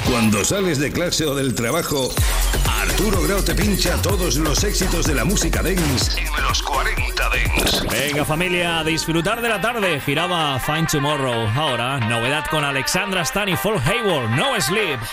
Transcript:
Cuando sales de clase o del trabajo, Arturo Grau te pincha todos los éxitos de la música dance en los 40 Dance. Venga familia, a disfrutar de la tarde. Giraba Find Tomorrow. Ahora, novedad con Alexandra Stan y Paul Hayward, No Sleep.